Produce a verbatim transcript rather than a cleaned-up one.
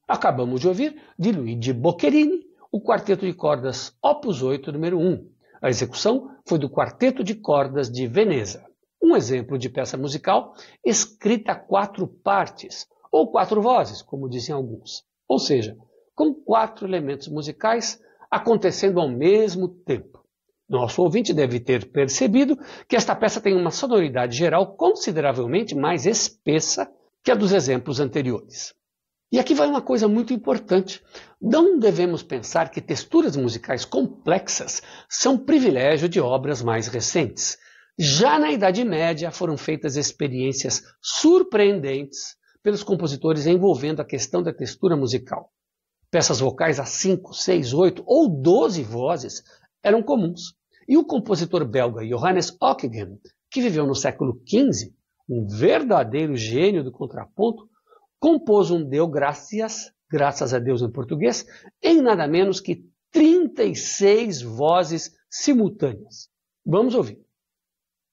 Acabamos de ouvir de Luigi Boccherini o Quarteto de Cordas Opus oito, número um. A execução foi do Quarteto de Cordas de Veneza. Um exemplo de peça musical escrita a quatro partes, ou quatro vozes, como dizem alguns. Ou seja, com quatro elementos musicais acontecendo ao mesmo tempo. Nosso ouvinte deve ter percebido que esta peça tem uma sonoridade geral consideravelmente mais espessa que a dos exemplos anteriores. E aqui vai uma coisa muito importante. Não devemos pensar que texturas musicais complexas são privilégio de obras mais recentes. Já na Idade Média foram feitas experiências surpreendentes pelos compositores envolvendo a questão da textura musical. Peças vocais a cinco, seis, oito ou doze vozes eram comuns. E o compositor belga Johannes Ockeghem, que viveu no século quinze, um verdadeiro gênio do contraponto, compôs um Deu Gracias, graças a Deus em português, em nada menos que trinta e seis vozes simultâneas. Vamos ouvir.